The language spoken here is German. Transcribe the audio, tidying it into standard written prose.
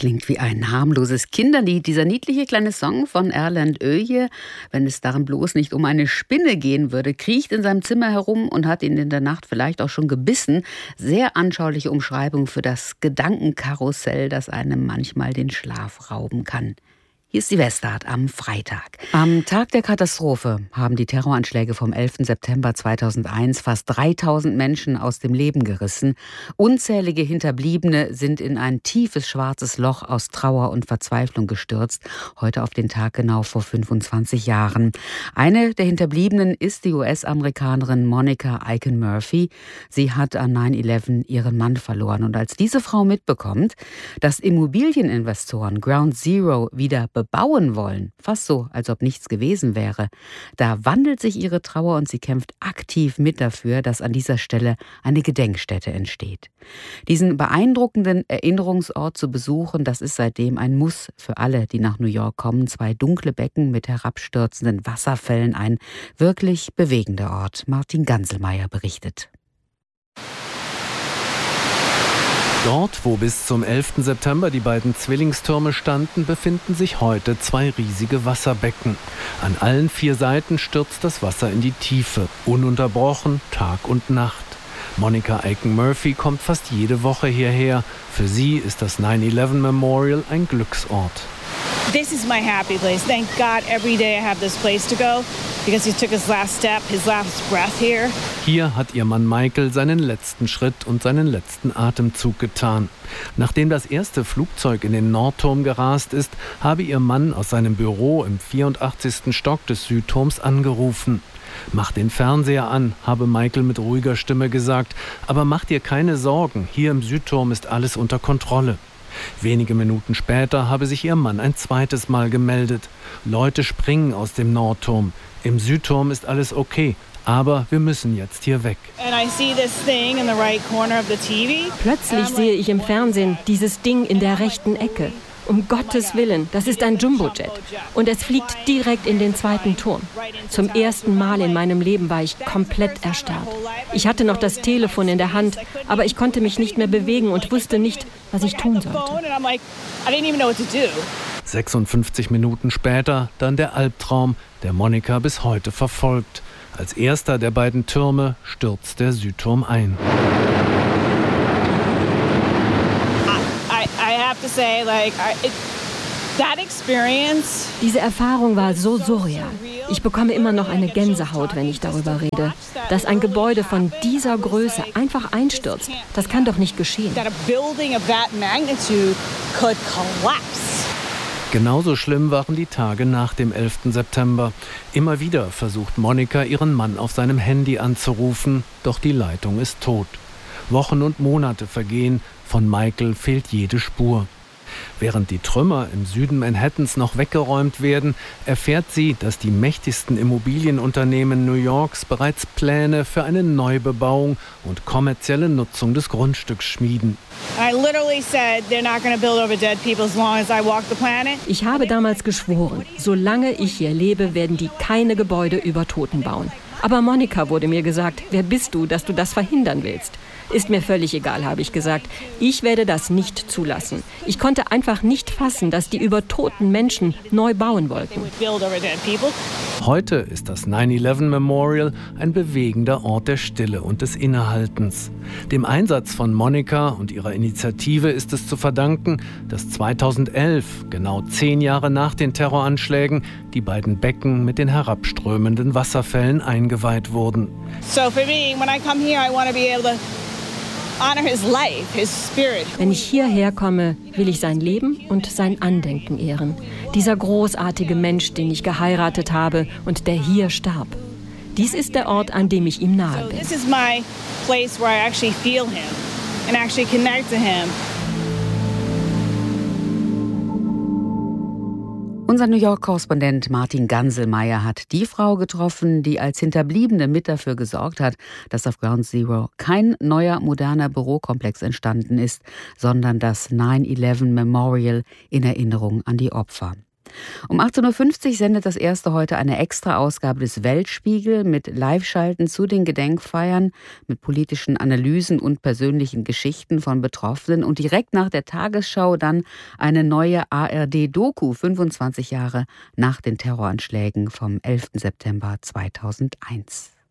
klingt wie ein harmloses Kinderlied. Dieser niedliche kleine Song von Erlend Øye, wenn es darin bloß nicht um eine Spinne gehen würde, kriecht in seinem Zimmer herum und hat ihn in der Nacht vielleicht auch schon gebissen. Sehr anschauliche Umschreibung für das Gedankenkarussell, das einem manchmal den Schlaf rauben kann. Hier ist die Westart am Freitag. Am Tag der Katastrophe haben die Terroranschläge vom 11. September 2001 fast 3000 Menschen aus dem Leben gerissen. Unzählige Hinterbliebene sind in ein tiefes schwarzes Loch aus Trauer und Verzweiflung gestürzt. Heute auf den Tag genau vor 25 Jahren. Eine der Hinterbliebenen ist die US-Amerikanerin Monica Aiken Murphy. Sie hat an 9/11 ihren Mann verloren. Und als diese Frau mitbekommt, dass Immobilieninvestoren Ground Zero wieder bebauen wollen, fast so, als ob nichts gewesen wäre, da wandelt sich ihre Trauer und sie kämpft aktiv mit dafür, dass an dieser Stelle eine Gedenkstätte entsteht. Diesen beeindruckenden Erinnerungsort zu besuchen, das ist seitdem ein Muss für alle, die nach New York kommen. 2 dunkle Becken mit herabstürzenden Wasserfällen, ein wirklich bewegender Ort. Martin Ganselmeier berichtet. Dort, wo bis zum 11. September die beiden Zwillingstürme standen, befinden sich heute 2 riesige Wasserbecken. An allen 4 Seiten stürzt das Wasser in die Tiefe, ununterbrochen, Tag und Nacht. Monica Aiken Murphy kommt fast jede Woche hierher. Für sie ist das 9/11 Memorial ein Glücksort. This is my happy place. Thank God every day I have this place to go because he took his last step, his last breath here. Hier hat ihr Mann Michael seinen letzten Schritt und seinen letzten Atemzug getan. Nachdem das erste Flugzeug in den Nordturm gerast ist, habe ihr Mann aus seinem Büro im 84. Stock des Südturms angerufen. Mach den Fernseher an, habe Michael mit ruhiger Stimme gesagt. Aber mach dir keine Sorgen, hier im Südturm ist alles unter Kontrolle. Wenige Minuten später habe sich ihr Mann ein zweites Mal gemeldet. Leute springen aus dem Nordturm. Im Südturm ist alles okay, aber wir müssen jetzt hier weg. Plötzlich sehe ich im Fernsehen dieses Ding in der rechten Ecke. Um Gottes Willen, das ist ein Jumbojet. Und es fliegt direkt in den 2. Turm. Zum ersten Mal in meinem Leben war ich komplett erstarrt. Ich hatte noch das Telefon in der Hand, aber ich konnte mich nicht mehr bewegen und wusste nicht, was ich tun sollte. 56 Minuten später dann der Albtraum, der Monica bis heute verfolgt. Als erster der beiden Türme stürzt der Südturm ein. Diese Erfahrung war so surreal. Ich bekomme immer noch eine Gänsehaut, wenn ich darüber rede. Dass ein Gebäude von dieser Größe einfach einstürzt, das kann doch nicht geschehen. Genauso schlimm waren die Tage nach dem 11. September. Immer wieder versucht Monica, ihren Mann auf seinem Handy anzurufen, doch die Leitung ist tot. Wochen und Monate vergehen, von Michael fehlt jede Spur. Während die Trümmer im Süden Manhattans noch weggeräumt werden, erfährt sie, dass die mächtigsten Immobilienunternehmen New Yorks bereits Pläne für eine Neubebauung und kommerzielle Nutzung des Grundstücks schmieden. Ich habe damals geschworen, solange ich hier lebe, werden die keine Gebäude über Toten bauen. Aber Monica, wurde mir gesagt, wer bist du, dass du das verhindern willst? Ist mir völlig egal, habe ich gesagt. Ich werde das nicht zulassen. Ich konnte einfach nicht fassen, dass die über toten Menschen neu bauen wollten. Heute ist das 9/11 Memorial ein bewegender Ort der Stille und des Innehaltens. Dem Einsatz von Monica und ihrer Initiative ist es zu verdanken, dass 2011, genau 10 Jahre nach den Terroranschlägen, die beiden Becken mit den herabströmenden Wasserfällen eingeweiht wurden. So for me, when I come here, I want to be able to honor his life, his spirit. Wenn ich hierher komme, will ich sein Leben und sein Andenken ehren. Dieser großartige Mensch, den ich geheiratet habe und der hier starb. Dies ist der Ort, an dem ich ihm nahe bin. This is my place where I actually feel him and actually connect to him. Unser New York-Korrespondent Martin Ganselmeier hat die Frau getroffen, die als Hinterbliebene mit dafür gesorgt hat, dass auf Ground Zero kein neuer, moderner Bürokomplex entstanden ist, sondern das 9/11 Memorial in Erinnerung an die Opfer. Um 18.50 Uhr sendet das Erste heute eine Extra-Ausgabe des Weltspiegel mit Live-Schalten zu den Gedenkfeiern, mit politischen Analysen und persönlichen Geschichten von Betroffenen und direkt nach der Tagesschau dann eine neue ARD-Doku, 25 Jahre nach den Terroranschlägen vom 11. September 2001.